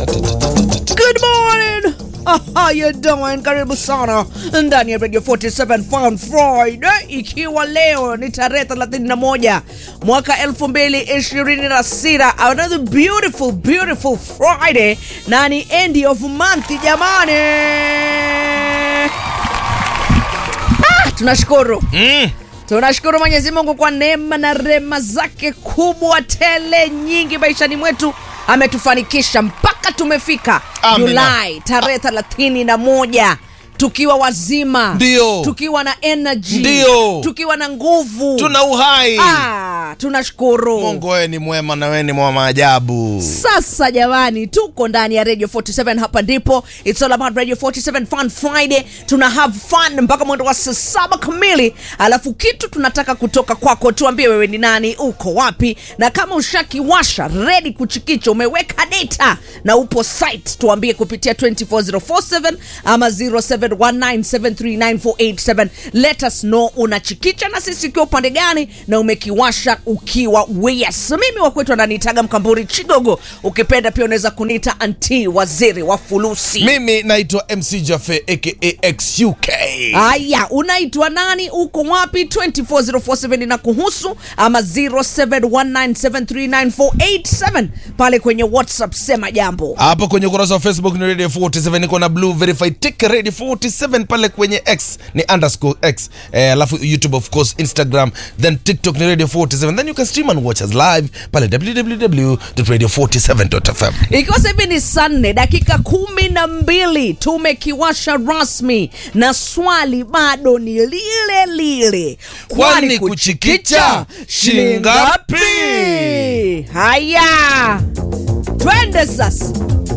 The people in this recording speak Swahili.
Good morning. How you doing? Karibu sana ndani ya Radio 47 Fun Friday, ikiwa leo ni tarehe 31 mwaka 2026. Another beautiful Friday, na ni end of month jamani. Tunashukuru. Tunashukuru Mwenyezi Mungu kwa neema na rehema zake kubwa tele nyingi maishani mwetu. Ametufanikisha mpaka tumefika Julai tarehe 31 tukiwa wazima. Ndio. Tukiwa na energy. Ndio. Tukiwa na nguvu. Tuna uhai. Tunashukuru. Mungu wewe ni mwema na wewe ni mwa maajabu. Sasa jamani, tuko ndani ya Radio 47, hapa ndipo. It's all about Radio 47 Fun Friday. Tuna have fun mpaka mwendo wa saa 7 kamili. Alafu kitu tunataka kutoka kwako, tuambie wewe ni nani, uko wapi, na kama ushakiwasha ready kuchikicha, umeweka data na upo site, tuambie kupitia 24047 ama 0719739487. Let us know unachikicha na sisi ukiwa upande gani na umekiwasha ukiwa yes. Mimi wa kwetu ananitaga Mkamburi Chigogo, ukipenda pia unaweza kuniita Auntie Waziri wa Fulusi. Mimi naitwa MC Jaffe aka XUK. Aya, unaitwa nani, uko wapi? 24047 na kuhusu, ama 0719739487 pale kwenye WhatsApp, sema jambo. Hapo kwenye ukurasa wa Facebook ni Radio 47, niko na blue verified tick Radio 47, pale kwenye X ni _X, alafu YouTube of course, Instagram, then TikTok ni Radio 47, then you can stream and watch us live pale www.radio47.fm. Ikiwa sasa hivi ni Sunday dakika 12 tumekiwasha rasmi, na swali bado ni lile, kwani kuchikicha shilingi ngapi? Haya, twende sasa.